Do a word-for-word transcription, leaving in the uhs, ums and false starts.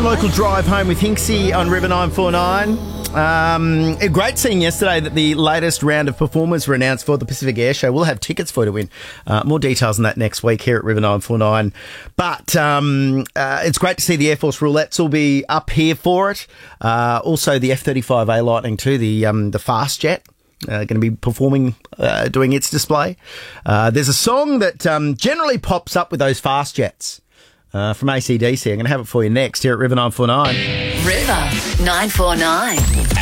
local drive home with Hinksy on River nine four nine. Um, great seeing yesterday that the latest round of performers were announced for the Pacific Air Show. We'll have tickets for you to win. Uh, more details on that next week here at River nine four nine. But um, uh, it's great to see the Air Force roulettes will be up here for it. Uh, also the F thirty-five A Lightning too, the um, the fast jet. Uh, going to be performing, uh, doing its display. Uh, there's a song that um, generally pops up with those fast jets uh, from A C D C. I'm going to have it for you next here at River nine four nine. River nine four nine.